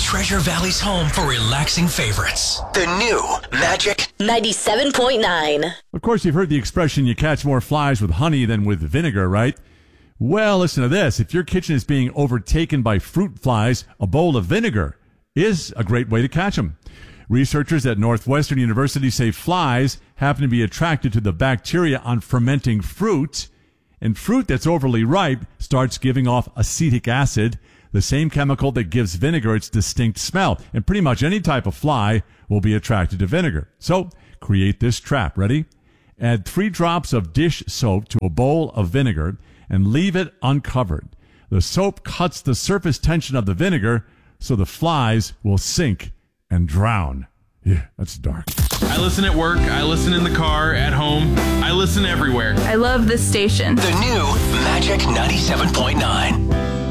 Treasure Valley's home for relaxing favorites. The new Magic 97.9. Of course, you've heard the expression, you catch more flies with honey than with vinegar, right? Well, listen to this. If your kitchen is being overtaken by fruit flies, a bowl of vinegar is a great way to catch them. Researchers at Northwestern University say flies happen to be attracted to the bacteria on fermenting fruit, and fruit that's overly ripe starts giving off acetic acid, the same chemical that gives vinegar its distinct smell. And pretty much any type of fly will be attracted to vinegar. So create this trap. Ready? Add 3 drops of dish soap to a bowl of vinegar and leave it uncovered. The soap cuts the surface tension of the vinegar so the flies will sink and drown. Yeah, that's dark. I listen at work, I listen in the car, at home, I listen everywhere. I love this station. The new Magic 97.9.